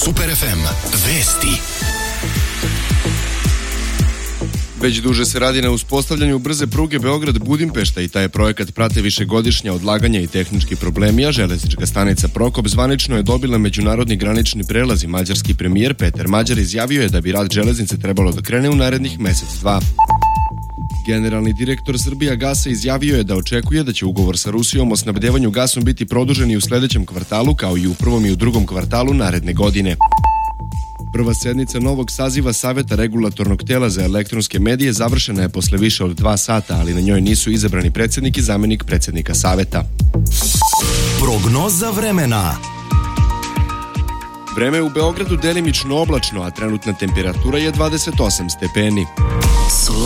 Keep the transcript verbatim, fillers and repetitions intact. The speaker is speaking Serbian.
Super ef em. Vesti. Već duže se radi na uspostavljanju brze pruge Beograd-Budimpešta i taj projekat prate višegodišnja odlaganja i tehnički problemi, a železnička stanica Prokop zvanično je dobila međunarodni granični prelaz i mađarski premijer Peter Mađar izjavio je da bi rad železnice trebalo da krene u narednih mesec dva. Generalni direktor Srbijagasa izjavio je da očekuje da će ugovor sa Rusijom o snabdevanju gasom biti produžen i u sledećem kvartalu kao i u prvom i u drugom kvartalu naredne godine. Prva sednica novog saziva Saveta regulatornog tela za elektronske medije završena je posle više od dva sata, ali na njoj nisu izabrani predsednik i zamenik predsednika Saveta. Prognoza vremena. Vreme u Beogradu delimično oblačno, a trenutna temperatura je dvadeset osam stepeni. Slušaj